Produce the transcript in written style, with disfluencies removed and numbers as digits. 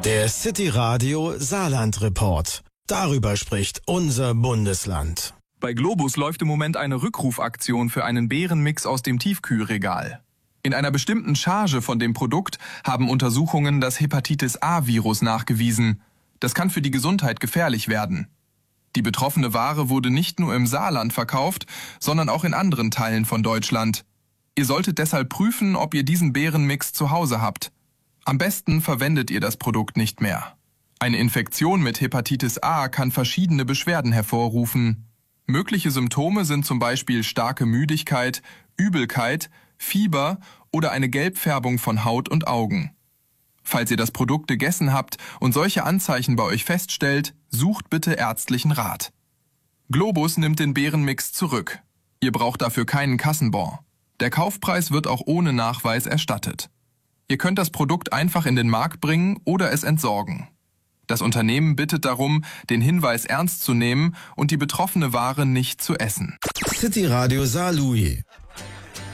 Der City Radio Saarland Report. Darüber spricht unser Bundesland. Bei Globus läuft im Moment eine Rückrufaktion für einen Beerenmix aus dem Tiefkühlregal. In einer bestimmten Charge von dem Produkt haben Untersuchungen das Hepatitis-A-Virus nachgewiesen. Das kann für die Gesundheit gefährlich werden. Die betroffene Ware wurde nicht nur im Saarland verkauft, sondern auch in anderen Teilen von Deutschland. Ihr solltet deshalb prüfen, ob ihr diesen Beerenmix zu Hause habt. Am besten verwendet ihr das Produkt nicht mehr. Eine Infektion mit Hepatitis A kann verschiedene Beschwerden hervorrufen. Mögliche Symptome sind zum Beispiel starke Müdigkeit, Übelkeit, Fieber oder eine Gelbfärbung von Haut und Augen. Falls ihr das Produkt gegessen habt und solche Anzeichen bei euch feststellt, sucht bitte ärztlichen Rat. Globus nimmt den Beerenmix zurück. Ihr braucht dafür keinen Kassenbon. Der Kaufpreis wird auch ohne Nachweis erstattet. Ihr könnt das Produkt einfach in den Markt bringen oder es entsorgen. Das Unternehmen bittet darum, den Hinweis ernst zu nehmen und die betroffene Ware nicht zu essen. City Radio Saarlouis.